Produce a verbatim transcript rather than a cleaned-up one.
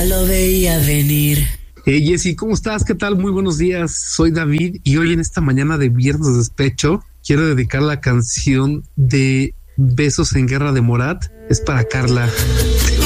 ya lo veía venir. Hey Jessy, ¿cómo estás? ¿Qué tal? Muy buenos días. Soy David y hoy en esta mañana de Viernes de Despecho quiero dedicar la canción de Besos en Guerra de Morat. Es para Carla.